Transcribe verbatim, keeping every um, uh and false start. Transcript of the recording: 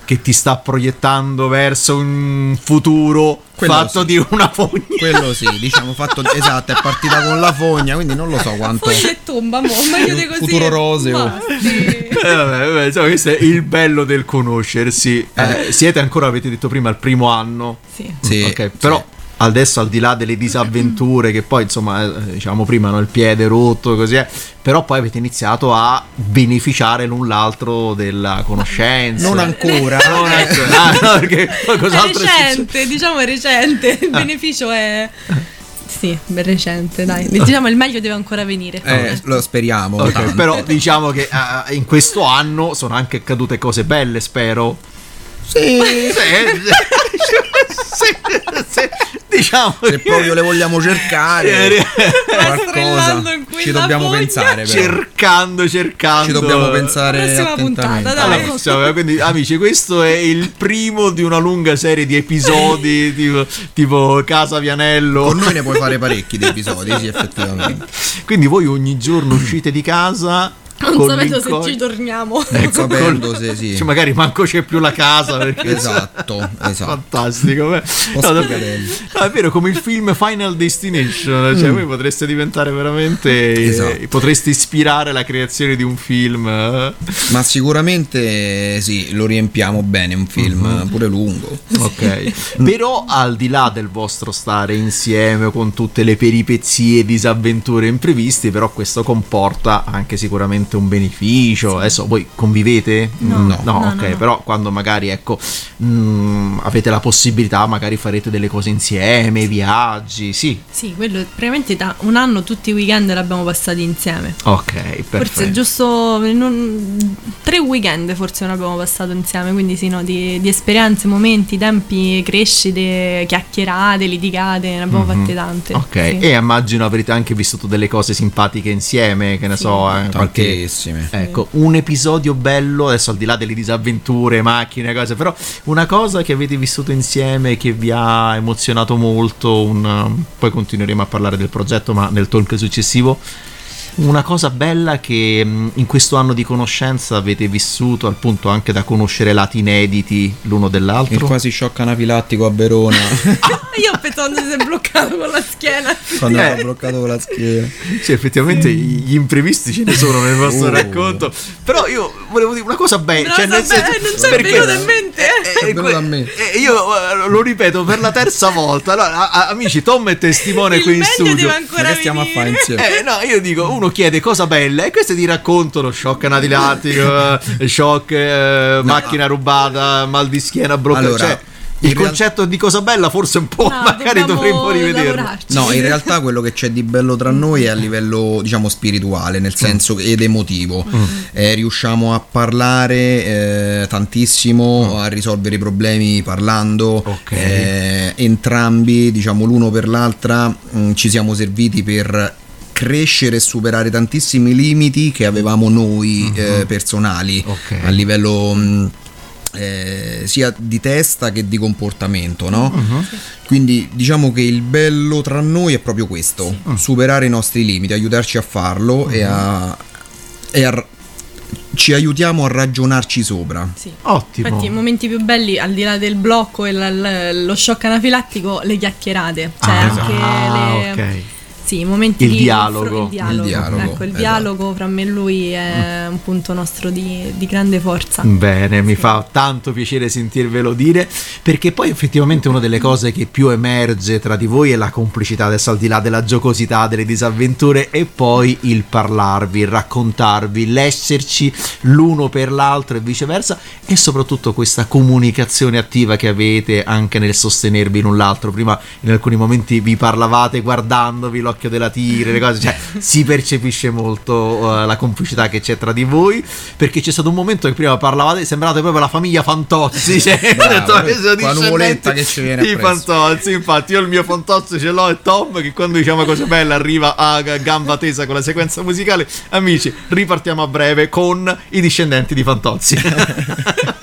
che ti sta proiettando verso un futuro quello fatto sì. di una fogna. Quello sì, diciamo fatto esatto, è partita con la fogna, quindi non lo so quanto. Foglia e tomba, mo, meglio di così. Futuro roseo. Sì. Eh, vabbè, vabbè, insomma, questo è il bello del conoscersi. Eh, siete ancora, avete detto prima, al primo anno. Sì. Sì. Ok, però sì. Adesso, al di là delle disavventure che poi insomma eh, diciamo prima no, il piede rotto così è, però poi avete iniziato a beneficiare l'un l'altro della conoscenza. Non ancora. Non ancora. Ah, no, perché poi cos'altro è recente, è diciamo è recente. Il ah. beneficio è sì, è recente, dai. Diciamo il meglio deve ancora venire. Eh, lo speriamo. Okay, però diciamo che uh, in questo anno sono anche accadute cose belle, spero. Sì, sì, sì, sì, diciamo se proprio le vogliamo cercare qualcosa ci dobbiamo fogna. pensare però. cercando cercando ci dobbiamo pensare prossima puntata, dai. Allora, cioè, quindi amici, questo è il primo di una lunga serie di episodi tipo, tipo Casa Vianello. Con noi ne puoi fare parecchi di episodi, sì, effettivamente. Quindi voi ogni giorno uscite di casa non sapendo se ci torniamo, ecco, sapendo se sì. Cioè, magari manco c'è più la casa perché esatto, esatto. Fantastico. No, no, è vero, come il film Final Destination, cioè mm. voi potreste diventare veramente esatto. eh, potreste ispirare la creazione di un film. Ma sicuramente sì, lo riempiamo bene un film, mm-hmm. pure lungo. Ok. Però al di là del vostro stare insieme con tutte le peripezie, disavventure imprevisti, però questo comporta anche sicuramente un beneficio. Sì. Adesso voi convivete? No, no, no, no ok, no, no. Però quando magari ecco mh, avete la possibilità, magari farete delle cose insieme, viaggi, sì. Sì, quello praticamente da un anno tutti i weekend l'abbiamo passati insieme. Ok, perfetto. Forse giusto non, tre weekend forse non abbiamo passato insieme, quindi sì, no, di, di esperienze, momenti, tempi, crescite, chiacchierate, litigate, ne abbiamo mm-hmm. fatte tante. Ok, sì. E immagino avrete anche vissuto delle cose simpatiche insieme, che ne sì. so, eh, qualche ecco, un episodio bello, adesso al di là delle disavventure, macchine, cose, però una cosa che avete vissuto insieme che vi ha emozionato molto, un, poi continueremo a parlare del progetto ma nel talk successivo, una cosa bella che in questo anno di conoscenza avete vissuto al punto anche da conoscere lati inediti l'uno dell'altro. Il quasi shock anafilattico a Verona. Io pensando si è bloccato con la schiena. Quando eh. era bloccato con la schiena. Sì, effettivamente mm. gli imprevisti ce ne sono nel vostro uh. racconto. Però io volevo dire una cosa bella, cioè nel senso, non c'è perché, venuto in mente. Eh, eh, que- a me. Eh, io uh, lo ripeto per la terza volta. Allora, a- amici, Tom è testimone il qui in studio. Deve ancora che stiamo a fare insieme? Eh, no, io dico, uno chiede cosa bella e queste ti raccontano shock anafilattico, shock eh, no, macchina rubata, mal di schiena bloccato. Allora, cioè, il real... concetto di cosa bella forse un po' no, magari dovremmo rivederlo. Lavorarci. No, in realtà quello che c'è di bello tra noi è a livello diciamo spirituale, nel senso mm. ed emotivo. Mm. Eh, riusciamo a parlare eh, tantissimo, mm. a risolvere i problemi parlando. Okay. Eh, entrambi, diciamo l'uno per l'altra, mh, ci siamo serviti per crescere e superare tantissimi limiti che avevamo noi mm-hmm. eh, personali okay. a livello mh, eh, sia di testa che di comportamento, no? Mm-hmm. Quindi diciamo che il bello tra noi è proprio questo, sì. mm. superare i nostri limiti, aiutarci a farlo mm-hmm. e a, e a ci aiutiamo a ragionarci sopra. Sì. Ottimo. Infatti i momenti più belli, al di là del blocco e la, la, lo shock anafilattico, le chiacchierate, cioè ah, anche ah, le ok. Sì, i momenti il di dialogo. il dialogo. Il dialogo, ecco, il esatto. dialogo fra me e lui è un punto nostro di, di grande forza. Bene, mi sì. fa tanto piacere sentirvelo dire, perché poi effettivamente una delle cose che più emerge tra di voi è la complicità, adesso al di là della giocosità, delle disavventure, e poi il parlarvi, il raccontarvi, l'esserci l'uno per l'altro e viceversa, e soprattutto questa comunicazione attiva che avete anche nel sostenervi l'un l'altro. Prima in alcuni momenti vi parlavate guardandovi, l'occhio della tigre, le cose, cioè si percepisce molto uh, la complicità che c'è tra di voi, perché c'è stato un momento che prima parlavate, sembrate proprio la famiglia Fantozzi, cioè bravo, qua nuvoletta che ci viene i Fantozzi. Infatti io il mio Fantozzi ce l'ho, e Tom che quando diciamo una cosa bella arriva a gamba tesa con la sequenza musicale. Amici, ripartiamo a breve con i discendenti di Fantozzi.